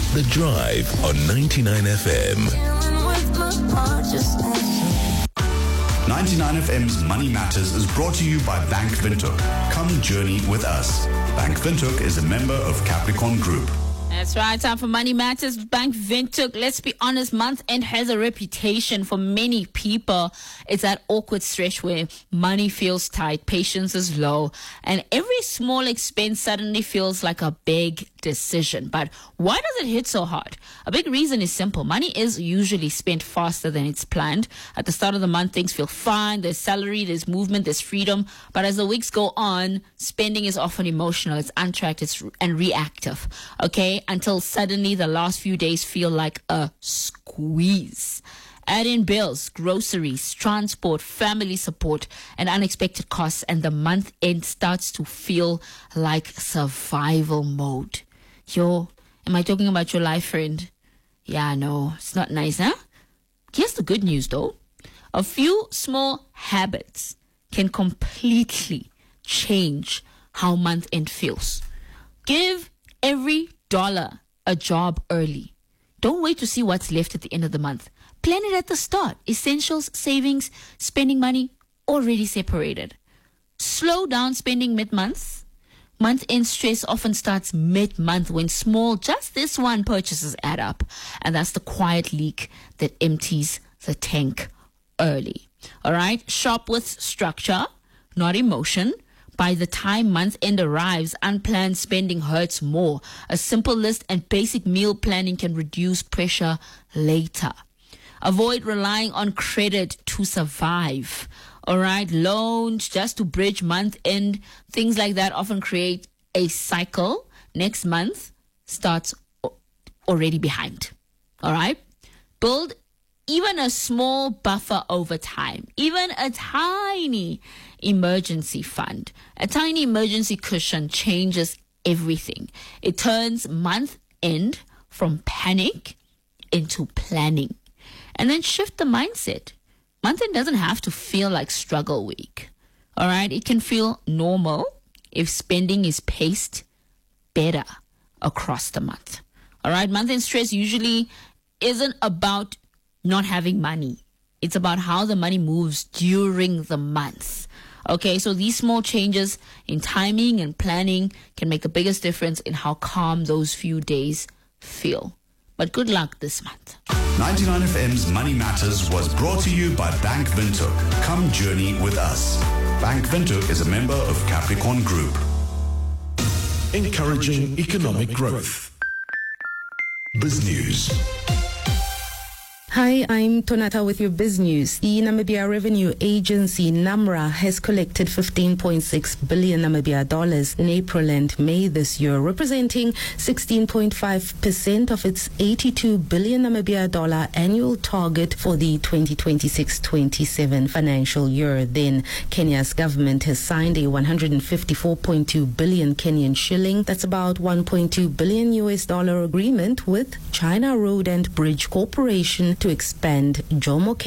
The Drive on 99 FM. 99 FM's Money Matters is brought to you by Bank Windhoek. Come journey with us. Bank Windhoek is a member of Capricorn Group. That's right, time for Money Matters. Bank Windhoek. Let's be honest, month end has a reputation for many people. It's that awkward stretch where money feels tight, patience is low, and every small expense suddenly feels like a big decision. But why does it hit so hard? A big reason is simple. Money is usually spent faster than it's planned. At the start of the month, things feel fine. There's salary, there's movement, there's freedom. But as the weeks go on, spending is often emotional. It's untracked, and reactive. Okay? Until suddenly the last few days feel like a squeeze. Add in bills, groceries, transport, family support, and unexpected costs, and the month end starts to feel like survival mode. Yo, am I talking about your life, friend? Yeah, no, it's not nice, huh? Here's the good news, though. A few small habits can completely change how month end feels. Give every dollar a job early. Don't wait to see what's left at the end of the month. Plan it at the start. Essentials, savings, spending money, already separated. Slow down spending mid-month. Month-end stress often starts mid-month when small, just this one purchases add up. And that's the quiet leak that empties the tank early. All right? Shop with structure, not emotion. By the time month end arrives, unplanned spending hurts more. A simple list and basic meal planning can reduce pressure later. Avoid relying on credit to survive. All right, loans just to bridge month end, things like that often create a cycle. Next month starts already behind. All right, build even a small buffer over time, even a tiny emergency fund. A tiny emergency cushion changes everything. It turns month end from panic into planning. And then shift the mindset. Month end doesn't have to feel like struggle week. All right, it can feel normal if spending is paced better across the month. All right, month end stress usually isn't about not having money. It's about how the money moves during the month. Okay, so these small changes in timing and planning can make the biggest difference in how calm those few days feel. But good luck this month. 99 FM's Money Matters was brought to you by Bank Windhoek. Come journey with us. Bank Windhoek is a member of Capricorn Group. Encouraging economic growth. Biz News. Hi, I'm Tonata with your Biz News. The Namibia Revenue Agency, NAMRA, has collected 15.6 billion Namibia dollars in April and May this year, representing 16.5% of its 82 billion Namibia dollar annual target for the 2026-27 financial year. Then, Kenya's government has signed a 154.2 billion Kenyan shilling, that's about 1.2 billion US dollar agreement with China Road and Bridge Corporation to expand Jomo